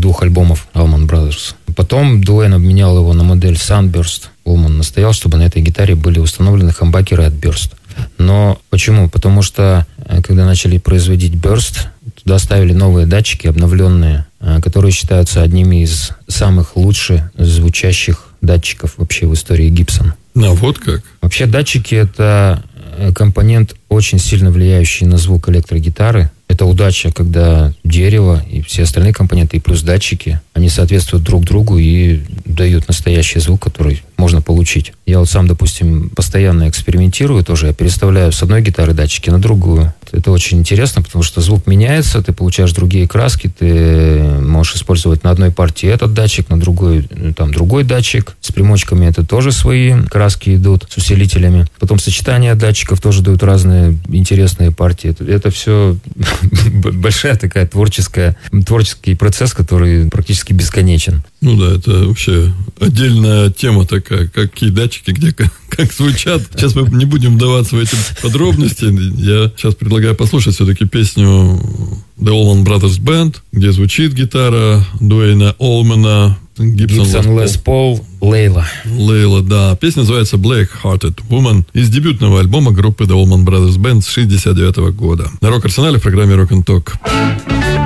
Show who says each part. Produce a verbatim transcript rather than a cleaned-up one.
Speaker 1: двух альбомов Allman Brothers. Потом Дуэйн обменял его на модель Sunburst. Allman настоял, чтобы на этой гитаре были установлены хамбакеры от Burst. Но почему? Потому что, когда начали производить Burst, туда ставили новые датчики, обновленные, которые считаются одними из самых лучших звучащих датчиков вообще в истории Gibson.
Speaker 2: Ну, вот как?
Speaker 1: Вообще датчики — это компонент, очень сильно влияющий на звук электрогитары. Это удача, когда дерево и все остальные компоненты, и плюс датчики, они соответствуют друг другу и дают настоящий звук, который можно получить. Я вот сам, допустим, постоянно экспериментирую тоже. Я переставляю с одной гитары датчики на другую. Это очень интересно, потому что звук меняется, ты получаешь другие краски, ты можешь использовать на одной партии этот датчик, на другой там другой датчик. С примочками это тоже свои краски идут, с усилителями. Потом сочетание датчиков тоже дают разные интересные партии. Это, это все большая такая творческая, творческий процесс, который практически бесконечен.
Speaker 2: Ну да, это вообще отдельная тема такая, какие датчики, где как, как звучат. Сейчас мы не будем вдаваться в эти подробности. Я сейчас предлагаю послушать все-таки песню The Allman Brothers Band, где звучит гитара Дуэйна Олмана,
Speaker 1: Гибсон Лес Пол, Лейла.
Speaker 2: Лейла, да. Песня называется Black Hearted Woman из дебютного альбома группы The Allman Brothers Band с шестьдесят девятого года. На Рок-Арсенале в программе Rock and Talk.